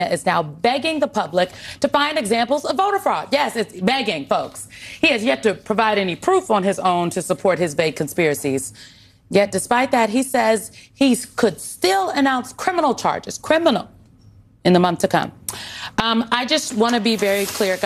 is now begging the public to find examples of voter fraud. Yes, it's begging, folks. He has yet to provide any proof on his own to support his vague conspiracies. Yet, despite that, he says he could still announce criminal charges, in the month to come. I just want to be very clear.